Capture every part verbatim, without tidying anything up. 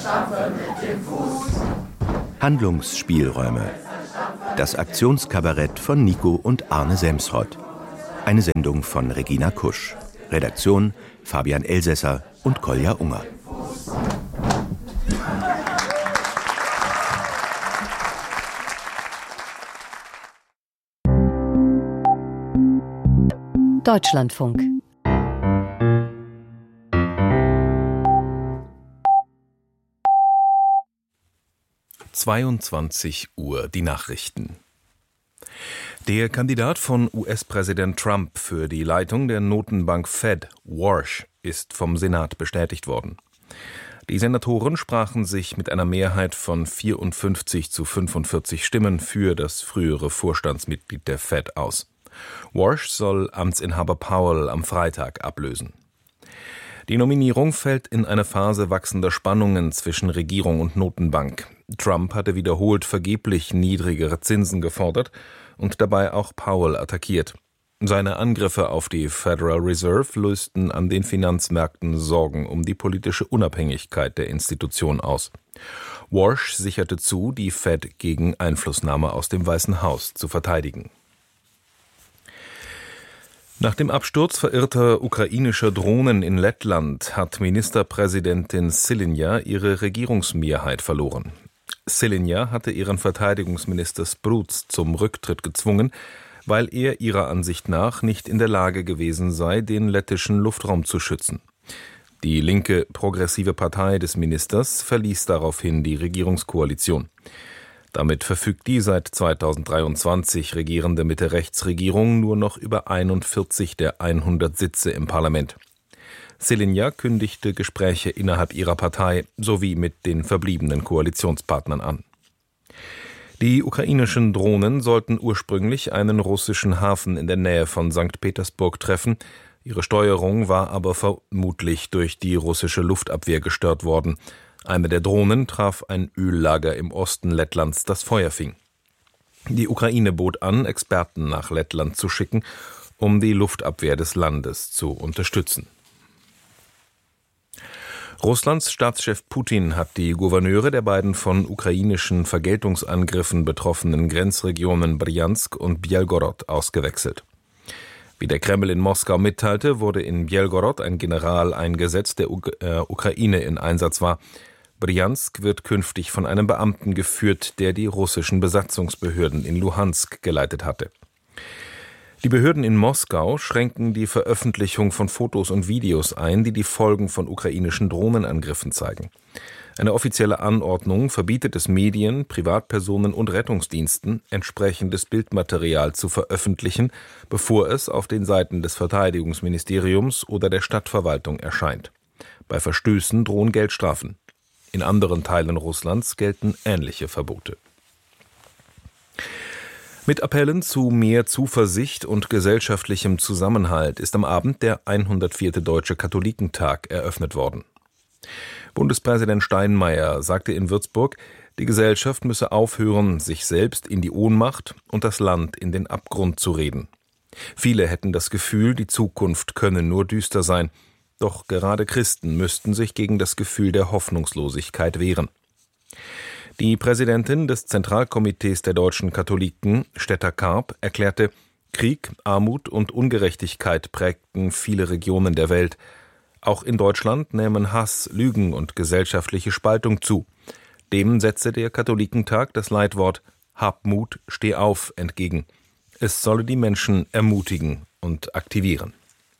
Handlungsspielräume. Das Aktionskabarett von Nico und Arne Semsrott. Eine Sendung von Regina Kusch. Redaktion Fabian Elsässer und Kolja Unger. Deutschlandfunk. zweiundzwanzig Uhr, die Nachrichten. Der Kandidat von U S-Präsident Trump für die Leitung der Notenbank Fed, Warsh, ist vom Senat bestätigt worden. Die Senatoren sprachen sich mit einer Mehrheit von vierundfünfzig zu fünfundvierzig Stimmen für das frühere Vorstandsmitglied der Fed aus. Warsh soll Amtsinhaber Powell am Freitag ablösen. Die Nominierung fällt in eine Phase wachsender Spannungen zwischen Regierung und Notenbank. Trump hatte wiederholt vergeblich niedrigere Zinsen gefordert und dabei auch Powell attackiert. Seine Angriffe auf die Federal Reserve lösten an den Finanzmärkten Sorgen um die politische Unabhängigkeit der Institution aus. Warsh sicherte zu, die Fed gegen Einflussnahme aus dem Weißen Haus zu verteidigen. Nach dem Absturz verirrter ukrainischer Drohnen in Lettland hat Ministerpräsidentin Sylyna ihre Regierungsmehrheit verloren. Sylyna hatte ihren Verteidigungsminister Spruc zum Rücktritt gezwungen, weil er ihrer Ansicht nach nicht in der Lage gewesen sei, den lettischen Luftraum zu schützen. Die linke progressive Partei des Ministers verließ daraufhin die Regierungskoalition. Damit verfügt die seit zweitausenddreiundzwanzig regierende Mitte-Rechts-Regierung nur noch über einundvierzig der hundert Sitze im Parlament. Sylyna kündigte Gespräche innerhalb ihrer Partei sowie mit den verbliebenen Koalitionspartnern an. Die ukrainischen Drohnen sollten ursprünglich einen russischen Hafen in der Nähe von Sankt Petersburg treffen. Ihre Steuerung war aber vermutlich durch die russische Luftabwehr gestört worden. Eine der Drohnen traf ein Öllager im Osten Lettlands, das Feuer fing. Die Ukraine bot an, Experten nach Lettland zu schicken, um die Luftabwehr des Landes zu unterstützen. Russlands Staatschef Putin hat die Gouverneure der beiden von ukrainischen Vergeltungsangriffen betroffenen Grenzregionen Brjansk und Bjelgorod ausgewechselt. Wie der Kreml in Moskau mitteilte, wurde in Bjelgorod ein General eingesetzt, der Uk- äh, Ukraine in Einsatz war. Brjansk wird künftig von einem Beamten geführt, der die russischen Besatzungsbehörden in Luhansk geleitet hatte. Die Behörden in Moskau schränken die Veröffentlichung von Fotos und Videos ein, die die Folgen von ukrainischen Drohnenangriffen zeigen. Eine offizielle Anordnung verbietet es Medien, Privatpersonen und Rettungsdiensten, entsprechendes Bildmaterial zu veröffentlichen, bevor es auf den Seiten des Verteidigungsministeriums oder der Stadtverwaltung erscheint. Bei Verstößen drohen Geldstrafen. In anderen Teilen Russlands gelten ähnliche Verbote. Mit Appellen zu mehr Zuversicht und gesellschaftlichem Zusammenhalt ist am Abend der hundertvierte Deutsche Katholikentag eröffnet worden. Bundespräsident Steinmeier sagte in Würzburg, die Gesellschaft müsse aufhören, sich selbst in die Ohnmacht und das Land in den Abgrund zu reden. Viele hätten das Gefühl, die Zukunft könne nur düster sein. Doch gerade Christen müssten sich gegen das Gefühl der Hoffnungslosigkeit wehren. Die Präsidentin des Zentralkomitees der deutschen Katholiken, Stetta Karp, erklärte, Krieg, Armut und Ungerechtigkeit prägten viele Regionen der Welt. Auch in Deutschland nehmen Hass, Lügen und gesellschaftliche Spaltung zu. Dem setze der Katholikentag das Leitwort Hab Mut, steh auf entgegen. Es solle die Menschen ermutigen und aktivieren.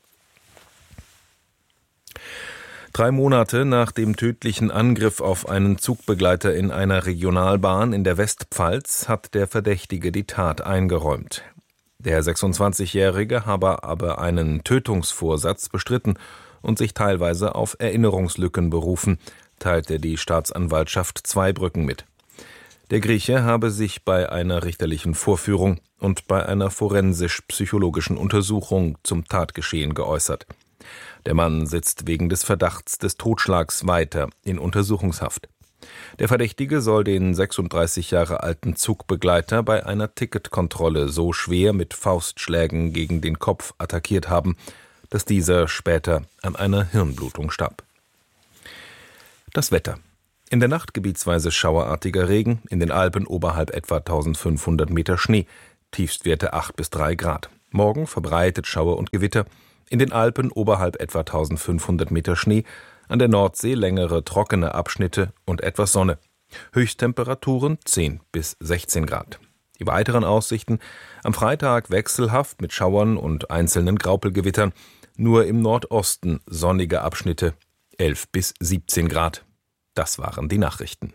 Drei Monate nach dem tödlichen Angriff auf einen Zugbegleiter in einer Regionalbahn in der Westpfalz hat der Verdächtige die Tat eingeräumt. Der sechsundzwanzigjährige habe aber einen Tötungsvorsatz bestritten und sich teilweise auf Erinnerungslücken berufen, teilte die Staatsanwaltschaft Zweibrücken mit. Der Grieche habe sich bei einer richterlichen Vorführung und bei einer forensisch-psychologischen Untersuchung zum Tatgeschehen geäußert. Der Mann sitzt wegen des Verdachts des Totschlags weiter in Untersuchungshaft. Der Verdächtige soll den sechsunddreißig Jahre alten Zugbegleiter bei einer Ticketkontrolle so schwer mit Faustschlägen gegen den Kopf attackiert haben, dass dieser später an einer Hirnblutung starb. Das Wetter. In der Nacht gebietsweise schauerartiger Regen, in den Alpen oberhalb etwa eintausendfünfhundert Meter Schnee, Tiefstwerte acht bis drei Grad. Morgen verbreitet Schauer und Gewitter, in den Alpen oberhalb etwa eintausendfünfhundert Meter Schnee, an der Nordsee längere trockene Abschnitte und etwas Sonne. Höchsttemperaturen zehn bis sechzehn Grad. Die weiteren Aussichten: am Freitag wechselhaft mit Schauern und einzelnen Graupelgewittern, nur im Nordosten sonnige Abschnitte, elf bis siebzehn Grad. Das waren die Nachrichten.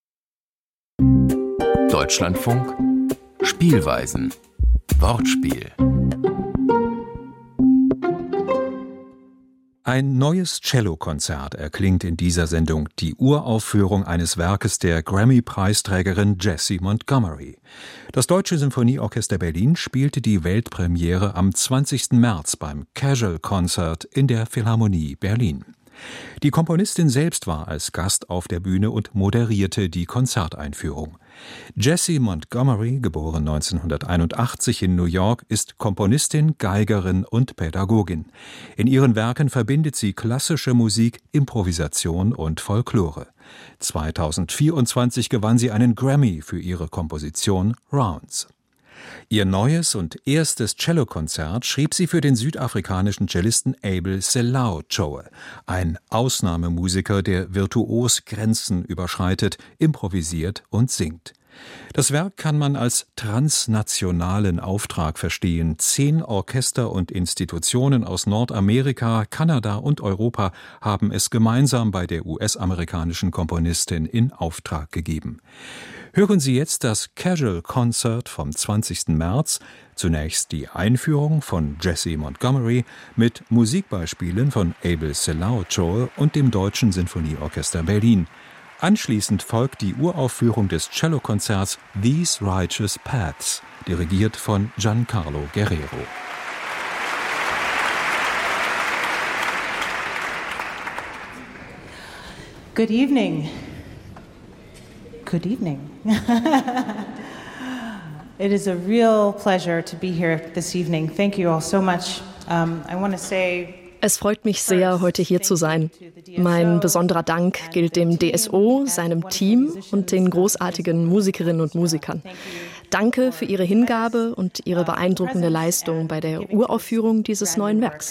Deutschlandfunk Spielweisen. Wortspiel. Ein neues Cellokonzert erklingt in dieser Sendung, die Uraufführung eines Werkes der Grammy-Preisträgerin Jessie Montgomery. Das Deutsche Sinfonieorchester Berlin spielte die Weltpremiere am zwanzigsten März beim Casual Concert in der Philharmonie Berlin. Die Komponistin selbst war als Gast auf der Bühne und moderierte die Konzerteinführung. Jessie Montgomery, geboren neunzehnhunderteinundachtzig in New York, ist Komponistin, Geigerin und Pädagogin. In ihren Werken verbindet sie klassische Musik, Improvisation und Folklore. zweitausendvierundzwanzig gewann sie einen Grammy für ihre Komposition Rounds. Ihr neues und erstes Cellokonzert schrieb sie für den südafrikanischen Cellisten Abel Selaochoe, ein Ausnahmemusiker, der virtuos Grenzen überschreitet, improvisiert und singt. Das Werk kann man als transnationalen Auftrag verstehen. Zehn Orchester und Institutionen aus Nordamerika, Kanada und Europa haben es gemeinsam bei der U S-amerikanischen Komponistin in Auftrag gegeben. Hören Sie jetzt das Casual Concert vom zwanzigsten März. Zunächst die Einführung von Jessie Montgomery mit Musikbeispielen von Abel Selaochoe und dem Deutschen Sinfonieorchester Berlin. Anschließend folgt die Uraufführung des Cellokonzerts These Righteous Paths, dirigiert von Giancarlo Guerrero. Good evening. Good evening. It is a real pleasure to be here this evening. Thank you all so much. Um, I want to say Es freut mich sehr, heute hier zu sein. Mein besonderer Dank gilt dem D S O, seinem Team und den großartigen Musikerinnen und Musikern. Danke für Ihre Hingabe und Ihre beeindruckende Leistung bei der Uraufführung dieses neuen Werks.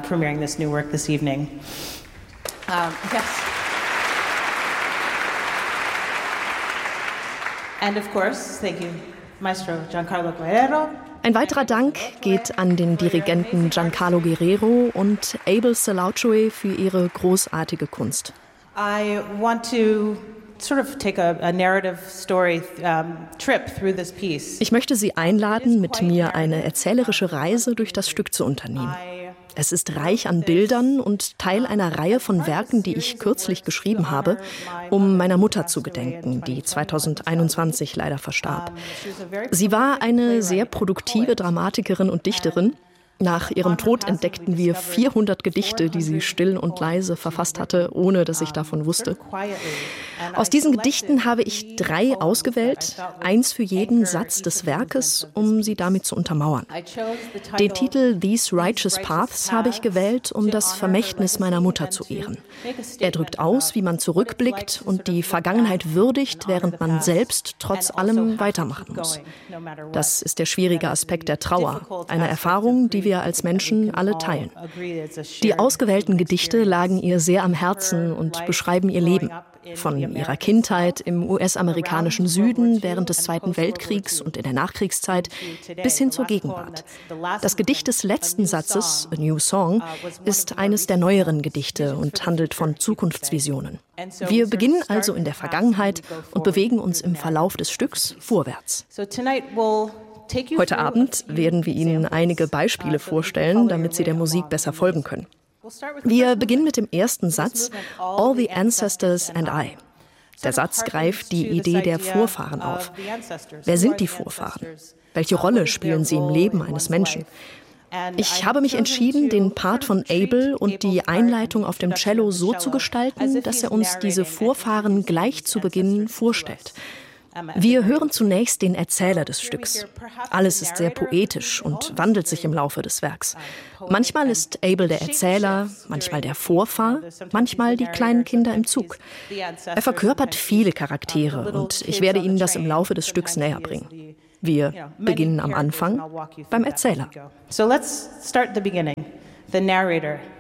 And of course, thank you, Maestro Giancarlo Guerrero. Ein weiterer Dank geht an den Dirigenten Giancarlo Guerrero und Abel Selaochoe für ihre großartige Kunst. I want to sort of take a, a narrative story um, trip through this piece. Ich möchte Sie einladen, mit mir eine erzählerische Reise durch das Stück zu unternehmen. Es ist reich an Bildern und Teil einer Reihe von Werken, die ich kürzlich geschrieben habe, um meiner Mutter zu gedenken, die zweitausendeinundzwanzig leider verstarb. Sie war eine sehr produktive Dramatikerin und Dichterin. Nach ihrem Tod entdeckten wir vierhundert Gedichte, die sie still und leise verfasst hatte, ohne dass ich davon wusste. Aus diesen Gedichten habe ich drei ausgewählt, eins für jeden Satz des Werkes, um sie damit zu untermauern. Den Titel These Righteous Paths habe ich gewählt, um das Vermächtnis meiner Mutter zu ehren. Er drückt aus, wie man zurückblickt und die Vergangenheit würdigt, während man selbst trotz allem weitermachen muss. Das ist der schwierige Aspekt der Trauer, eine Erfahrung, die wir als Menschen alle teilen. Die ausgewählten Gedichte lagen ihr sehr am Herzen und beschreiben ihr Leben. Von ihrer Kindheit im U S-amerikanischen Süden während des Zweiten Weltkriegs und in der Nachkriegszeit bis hin zur Gegenwart. Das Gedicht des letzten Satzes, A New Song, ist eines der neueren Gedichte und handelt von Zukunftsvisionen. Wir beginnen also in der Vergangenheit und bewegen uns im Verlauf des Stücks vorwärts. Heute Abend werden wir Ihnen einige Beispiele vorstellen, damit Sie der Musik besser folgen können. Wir beginnen mit dem ersten Satz, All the Ancestors and I. Der Satz greift die Idee der Vorfahren auf. Wer sind die Vorfahren? Welche Rolle spielen sie im Leben eines Menschen? Ich habe mich entschieden, den Part von Abel und die Einleitung auf dem Cello so zu gestalten, dass er uns diese Vorfahren gleich zu Beginn vorstellt. Wir hören zunächst den Erzähler des Stücks. Alles ist sehr poetisch und wandelt sich im Laufe des Werks. Manchmal ist Abel der Erzähler, manchmal der Vorfahr, manchmal die kleinen Kinder im Zug. Er verkörpert viele Charaktere und ich werde Ihnen das im Laufe des Stücks näher bringen. Wir beginnen am Anfang beim Erzähler. So let's start the beginning. The narrator.